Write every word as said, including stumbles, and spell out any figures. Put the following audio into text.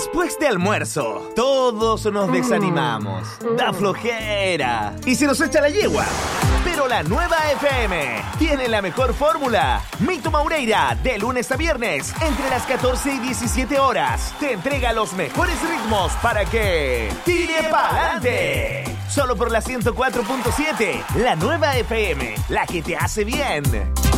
Después de almuerzo, todos nos desanimamos. Da flojera. Y se nos echa la yegua. Pero la nueva F M tiene la mejor fórmula. Mito Maureira, de lunes a viernes, entre las catorce y diecisiete horas, te entrega los mejores ritmos para que tire pa'lante. Solo por la ciento cuatro punto siete, la nueva F M, la que te hace bien.